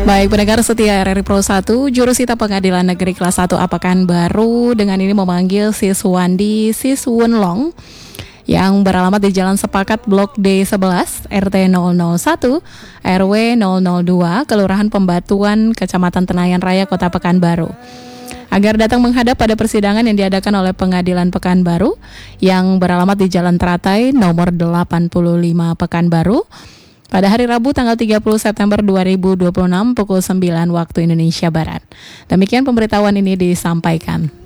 Baik, pendengar setia RRI Pro 1, Jurusita Pengadilan Negeri Kelas 1 Pekanbaru dengan ini memanggil Siswandi Siswunlong yang beralamat di Jalan Sepakat Blok D11 RT 001 RW 002 Kelurahan Pembatuan Kecamatan Tenayan Raya Kota Pekanbaru agar datang menghadap pada persidangan yang diadakan oleh Pengadilan Pekanbaru yang beralamat di Jalan Teratai nomor 85 Pekanbaru pada hari Rabu tanggal 30 September 2026 pukul 9 waktu Indonesia Barat. Demikian pemberitahuan ini disampaikan.